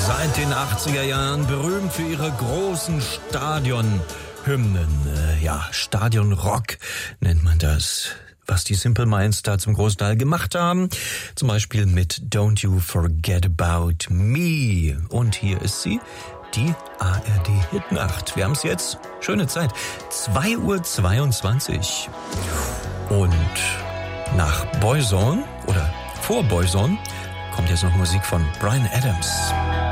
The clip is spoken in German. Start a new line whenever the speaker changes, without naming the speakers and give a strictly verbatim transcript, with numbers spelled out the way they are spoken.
Seit den achtziger Jahren berühmt für ihre großen Stadionhymnen. Äh, ja, Stadionrock nennt man das. Was die Simple Minds da zum Großteil gemacht haben. Zum Beispiel mit Don't You Forget About Me. Und hier ist sie, die A R D-Hitnacht. Wir haben es jetzt. Schöne Zeit. zwei Uhr zweiundzwanzig. Und nach Boyzone oder vor Boyzone kommt jetzt noch Musik von Bryan Adams.